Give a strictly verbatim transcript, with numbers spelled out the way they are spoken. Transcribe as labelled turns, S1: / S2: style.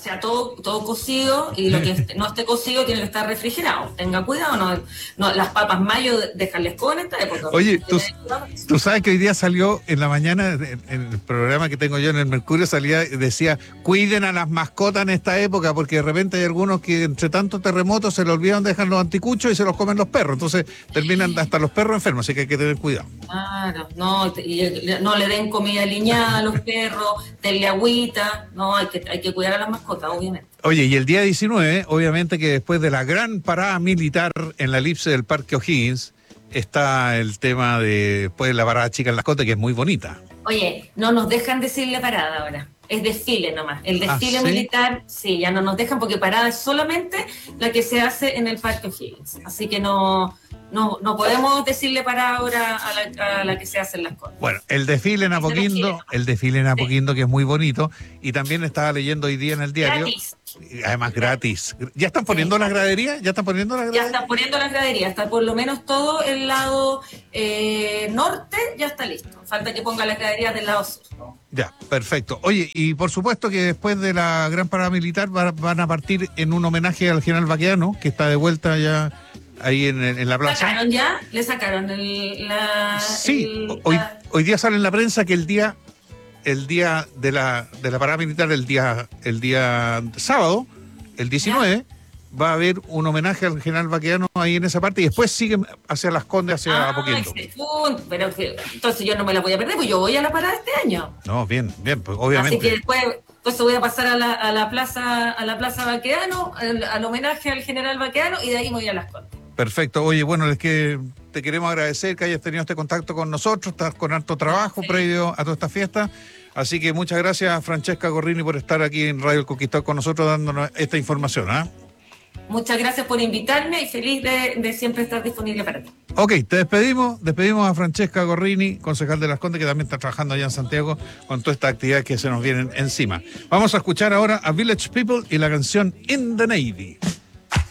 S1: sea, todo, todo cocido, y lo que est- no esté cocido tiene que estar refrigerado. Tenga cuidado, no, no las papas mayo, déjales con esta época.
S2: Oye, tú,
S1: Tiene cuidado.
S2: tú sabes que hoy día salió en la mañana, en, en el programa que tengo yo en el Mercurio, salía, decía, cuiden a las mascotas en esta época, porque de repente hay algunos que entre tantos terremotos se le olvidan, dejan los anticuchos y se los comen los perros. Entonces terminan hasta los perros enfermos, así que hay que tener cuidado.
S1: Claro, no, y no le den comida aliñada a los perros, denle agüita, no, hay que, hay que cuidar a las mascotas, obviamente.
S2: Oye, y el día diecinueve, obviamente que después de la gran parada militar en la elipse del Parque O'Higgins, está el tema de pues, la parada chica en Las Condes, que es muy bonita.
S1: Oye, no nos dejan decirle parada ahora, es desfile nomás. El desfile
S2: ¿Ah, sí?
S1: militar, sí, ya no nos dejan porque parada es solamente la que se hace en el Parque O'Higgins. Así que no, no, no podemos decirle parada ahora a la, a la que se hace en Las Condes.
S2: Bueno, el desfile en Apoquindo, el desfile en Apoquindo, que es muy bonito, y también estaba leyendo hoy día en el diario.
S1: Gratis.
S2: Y además gratis. ¿Ya están poniendo
S1: Sí.
S2: las graderías? ¿Ya están poniendo las
S1: Ya
S2: graderías?
S1: están poniendo las graderías, está por lo menos todo el lado eh, norte, ya está listo. Falta que ponga las graderías del lado sur.
S2: Ya, perfecto. Oye, y por supuesto que después de la gran parada militar va- van a partir en un homenaje al general Baqueano, que está de vuelta ya ahí en, en la plaza.
S1: ¿Sacaron ya? ¿Le sacaron el, la,
S2: Sí,
S1: el-
S2: hoy,
S1: la-
S2: hoy día sale en la prensa que el día el día de la de la parada militar, el día el día sábado, el diecinueve, va a haber un homenaje al general Baqueano ahí en esa parte y después siguen hacia Las Condes, hacia
S1: Ah,
S2: Apoquindo.
S1: ese punto, pero que, entonces yo no me la voy a perder, pues yo voy a la parada este año.
S2: No, bien, bien, pues obviamente.
S1: Así que después, entonces voy a pasar a la, a la plaza, a la plaza Baqueano, al, al homenaje al general Baqueano, y de ahí me voy a Las Condes.
S2: Perfecto. Oye, bueno, es que te queremos agradecer que hayas tenido este contacto con nosotros, estás con harto trabajo
S1: Sí.
S2: previo a toda esta fiesta. Así que muchas gracias, Francesca Gorrini, por estar aquí en Radio El Conquistador con nosotros dándonos esta información. ¿Ah?
S1: Muchas gracias por invitarme y feliz de, de siempre estar disponible para ti.
S2: Ok, te despedimos. Despedimos a Francesca Gorrini, concejal de Las Condes, que también está trabajando allá en Santiago con toda esta actividad que se nos vienen encima. Vamos a escuchar ahora a Village People y la canción In the Navy.